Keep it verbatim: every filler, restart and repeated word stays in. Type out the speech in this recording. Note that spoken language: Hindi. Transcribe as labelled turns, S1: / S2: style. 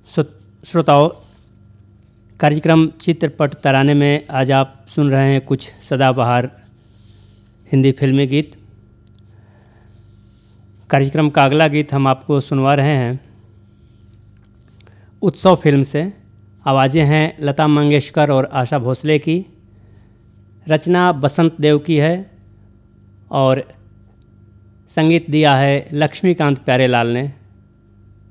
S1: श्रो- श्रोताओं, कार्यक्रम चित्रपट तराने में आज आप सुन रहे हैं कुछ सदाबहार हिंदी फिल्मी गीत। कार्यक्रम का अगला गीत हम आपको सुनवा रहे हैं उत्सव फिल्म से। आवाज़ें हैं लता मंगेशकर और आशा भोसले की, रचना बसंत देव की है और संगीत दिया है लक्ष्मीकांत प्यारेलाल ने।